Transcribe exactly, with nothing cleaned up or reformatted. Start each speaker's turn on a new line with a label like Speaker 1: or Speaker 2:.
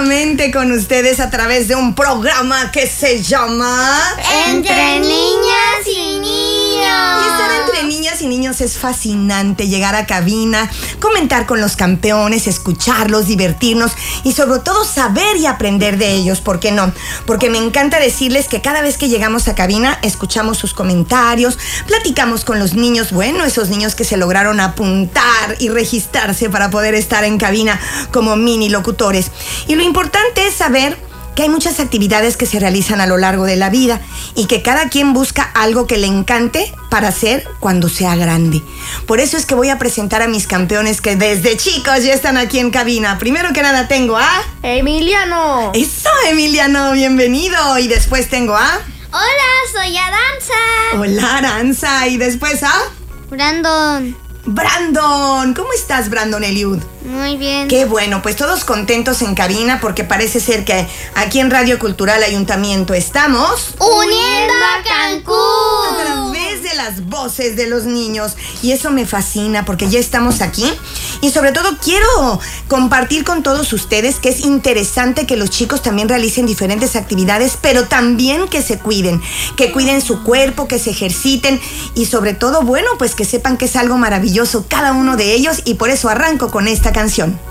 Speaker 1: nuevamente con ustedes a través de un programa que se llama
Speaker 2: Entre Niñas y Niños.
Speaker 1: Y estar entre niñas y niños es fascinante. Llegar a cabina, comentar con los campeones, escucharlos, divertirnos y sobre todo saber y aprender de ellos. ¿Por qué no? Porque me encanta decirles que cada vez que llegamos a cabina escuchamos sus comentarios, platicamos con los niños, bueno, esos niños que se lograron apuntar y registrarse para poder estar en cabina como mini locutores. Y lo importante es saber que hay muchas actividades que se realizan a lo largo de la vida y que cada quien busca algo que le encante para hacer cuando sea grande. Por eso es que voy a presentar a mis campeones que desde chicos ya están aquí en cabina. Primero que nada tengo a...
Speaker 2: Emiliano.
Speaker 1: Eso, Emiliano, bienvenido. Y después tengo a...
Speaker 2: Hola, soy Aranza.
Speaker 1: Hola, Aranza. Y después a...
Speaker 2: Brandon.
Speaker 1: Brandon. ¿Cómo estás, Brandon Eliud?
Speaker 2: Muy bien.
Speaker 1: Qué bueno, pues todos contentos en cabina porque parece ser que aquí en Radio Cultural Ayuntamiento estamos...
Speaker 2: ¡Uniendo a Cancún!
Speaker 1: A través de las voces de los niños. Y eso me fascina porque ya estamos aquí. Y sobre todo quiero compartir con todos ustedes que es interesante que los chicos también realicen diferentes actividades, pero también que se cuiden, que cuiden su cuerpo, que se ejerciten y sobre todo, bueno, pues que sepan que es algo maravilloso cada uno de ellos y por eso arranco con esta canción.